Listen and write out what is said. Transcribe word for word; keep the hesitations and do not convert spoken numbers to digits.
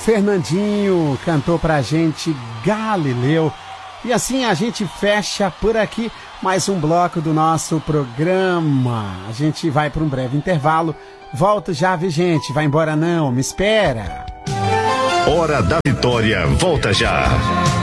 Fernandinho cantou pra gente Galileu. E assim a gente fecha por aqui mais um bloco do nosso programa. A gente vai para um breve intervalo. Volto já, viu, gente? Vai embora não, me espera. Hora da Vitória, volta já.